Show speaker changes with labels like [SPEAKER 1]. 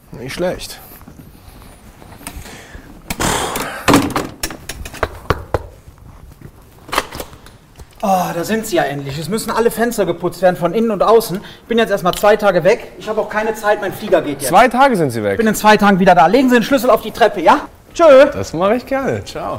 [SPEAKER 1] Nicht schlecht.
[SPEAKER 2] Oh, da sind sie ja endlich. Es müssen alle Fenster geputzt werden, von innen und außen. Ich bin jetzt erstmal 2 Tage weg. Ich habe auch keine Zeit, mein Flieger geht jetzt.
[SPEAKER 1] 2 Tage sind Sie weg.
[SPEAKER 2] Ich bin in 2 Tagen wieder da. Legen Sie den Schlüssel auf die Treppe, ja? Tschö.
[SPEAKER 1] Das mache ich gerne. Ciao.